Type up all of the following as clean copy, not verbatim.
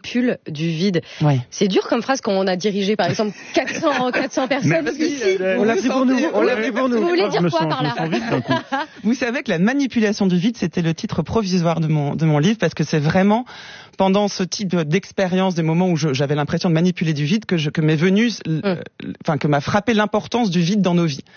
manipule du vide. Ouais. C'est dur comme phrase quand on a dirigé par exemple 400 personnes ici. On l'a pris pour nous. On l'a pris pour nous. Vous voulez dire quoi par là? Vous savez que la manipulation du vide, c'était le titre provisoire de mon livre, parce que c'est vraiment pendant ce type d'expérience, des moments où j'avais l'impression de manipuler du vide, que m'est venue, que m'a frappé l'importance du vide dans nos vies.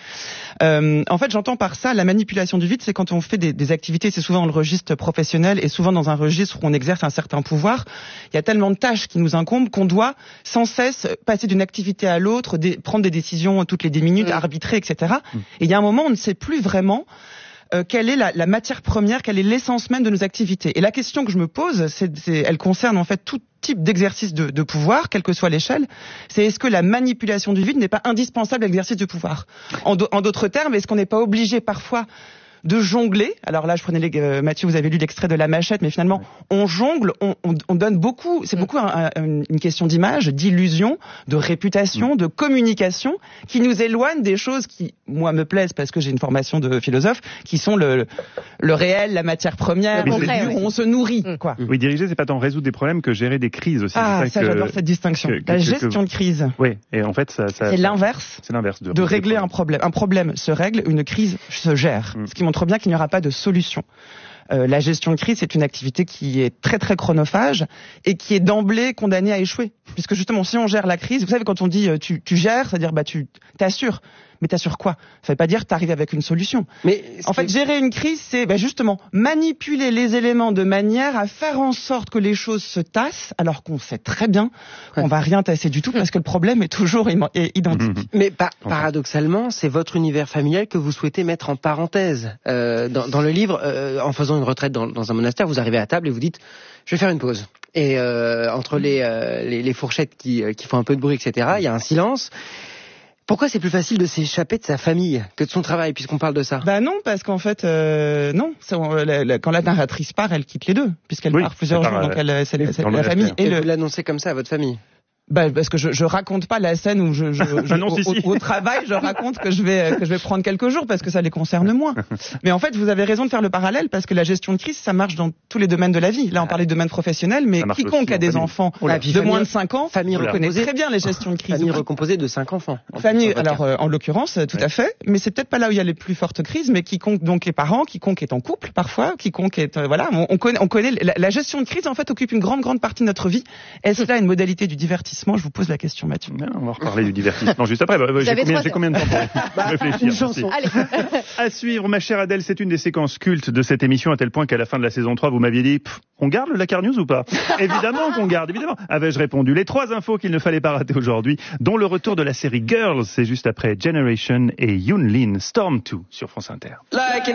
En fait, j'entends par ça la manipulation du vide, c'est quand on fait des activités, c'est souvent dans le registre professionnel et souvent dans un registre où on exerce un certain pouvoir. Il y a tellement de tâches qui nous incombent qu'on doit sans cesse passer d'une activité à l'autre, prendre des décisions toutes les 10 minutes, arbitrer, etc. Et il y a un moment où on ne sait plus vraiment quelle est la matière première, quelle est l'essence même de nos activités. Et la question que je me pose, elle concerne en fait tout type d'exercice de pouvoir, quelle que soit l'échelle, c'est est-ce que la manipulation du vide n'est pas indispensable à l'exercice du pouvoir? En d'autres termes, est-ce qu'on n'est pas obligé parfois de jongler? Alors là, je prenais Mathieu, vous avez lu l'extrait de La Machette, mais finalement, on jongle, on donne beaucoup, c'est beaucoup une question d'image, d'illusion, de réputation, de communication, qui nous éloigne des choses qui, moi, me plaisent parce que j'ai une formation de philosophe, qui sont le réel, la matière première, où on se nourrit, quoi. Oui, diriger, c'est pas tant résoudre des problèmes que gérer des crises aussi. Ah, ça j'adore cette distinction. La gestion de crise. Oui, et en fait, c'est l'inverse. C'est l'inverse de régler un problème. Un problème se règle, une crise se gère. Ce qui montre bien qu'il n'y aura pas de solution. La gestion de crise, c'est une activité qui est très très chronophage et qui est d'emblée condamnée à échouer. Puisque justement, si on gère la crise, vous savez, quand on dit tu gères, c'est-à-dire tu t'assures. Mais t'assures quoi? Ça veut pas dire que t'arrives avec une solution. Mais en fait, gérer une crise, c'est justement manipuler les éléments de manière à faire en sorte que les choses se tassent, alors qu'on sait très bien qu'on va rien tasser du tout parce que le problème est toujours identique. Mais paradoxalement, c'est votre univers familial que vous souhaitez mettre en parenthèse. Dans le livre, en faisant une retraite dans un monastère, vous arrivez à table et vous dites je vais faire une pause. Et entre les fourchettes qui font un peu de bruit, etc., il y a un silence. Pourquoi c'est plus facile de s'échapper de sa famille que de son travail, puisqu'on parle de ça? Non, parce qu'en fait, non. Quand la narratrice part, elle quitte les deux, puisqu'elle part plusieurs jours, donc c'est la famille. Et vous l'annoncez comme ça à votre famille? Parce que je raconte pas la scène où au travail, je raconte que je vais prendre quelques jours parce que ça les concerne moins. Mais en fait, vous avez raison de faire le parallèle parce que la gestion de crise, ça marche dans tous les domaines de la vie. Là, on parlait de domaine professionnel, mais quiconque a des enfants de moins de 5 ans, connaît très bien les gestions de crise. Famille recomposée de 5 enfants. Famille, alors en l'occurrence, tout à fait. Mais c'est peut-être pas là où il y a les plus fortes crises, mais quiconque donc les parents, quiconque est en couple parfois, quiconque est on connaît la gestion de crise en fait occupe une grande partie de notre vie. Est-ce là une modalité du divertissement? Je vous pose la question, Mathieu. On va reparler du divertissement juste après. J'ai combien de temps pour réfléchir? Une chanson. Allez. À suivre, ma chère Adèle, c'est une des séquences cultes de cette émission, à tel point qu'à la fin de la saison 3, vous m'aviez dit on garde le Lakar News ou pas? Évidemment qu'on garde, évidemment. Avais-je répondu? Les 3 infos qu'il ne fallait pas rater aujourd'hui, dont le retour de la série Girls, c'est juste après Generation et Yoon Lin, Storm 2 sur France Inter.